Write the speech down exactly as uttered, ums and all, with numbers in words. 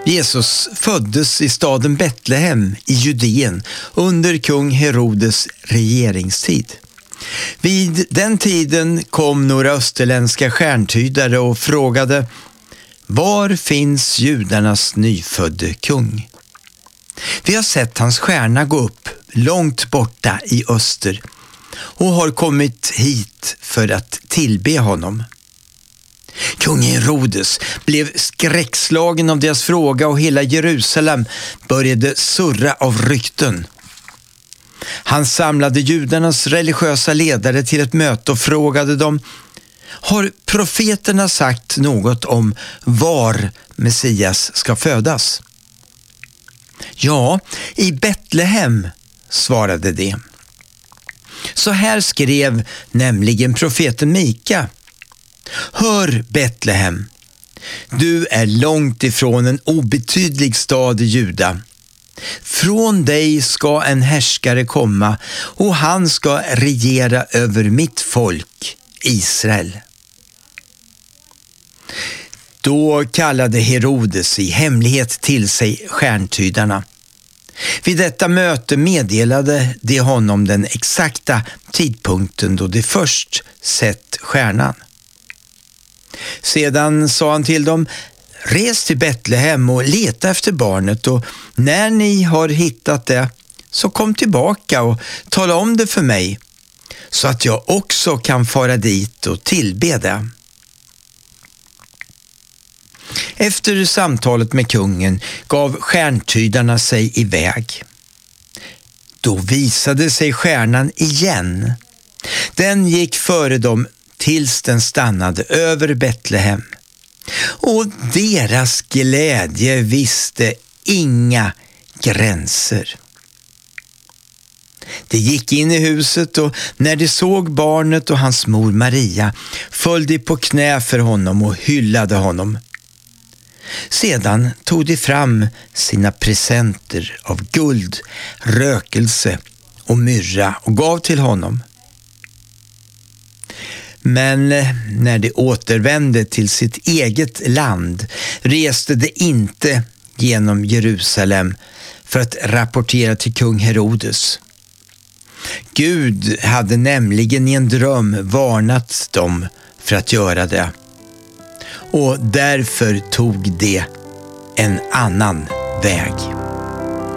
Jesus föddes i staden Betlehem i Judeen under kung Herodes regeringstid. Vid den tiden kom några österländska stjärntydare och frågade: var finns judarnas nyfödde kung? Vi har sett hans stjärna gå upp långt borta i öster och har kommit hit för att tillbe honom. Kung Herodes blev skräckslagen av deras fråga och hela Jerusalem började surra av rykten. Han samlade judarnas religiösa ledare till ett möte och frågade dem: har profeterna sagt något om var Messias ska födas? Ja, i Betlehem, svarade de. Så här skrev nämligen profeten Mika: hör Betlehem, du är långt ifrån en obetydlig stad i Juda. Från dig ska en härskare komma och han ska regera över mitt folk, Israel. Då kallade Herodes i hemlighet till sig stjärntydarna. Vid detta möte meddelade de honom den exakta tidpunkten då de först sett stjärnan. Sedan sa han till dem: res till Betlehem och leta efter barnet, och när ni har hittat det så kom tillbaka och tala om det för mig, så att jag också kan fara dit och tillbe det. Efter samtalet med kungen gav stjärntydarna sig iväg. Då visade sig stjärnan igen. Den gick före dem tills den stannade över Betlehem. Och deras glädje visste inga gränser. De gick in i huset, och när de såg barnet och hans mor Maria föll de på knä för honom och hyllade honom. Sedan tog de fram sina presenter av guld, rökelse och myrra och gav till honom. Men när de återvände till sitt eget land reste de inte genom Jerusalem för att rapportera till kung Herodes. Gud hade nämligen i en dröm varnat dem för att göra det. Och därför tog de en annan väg.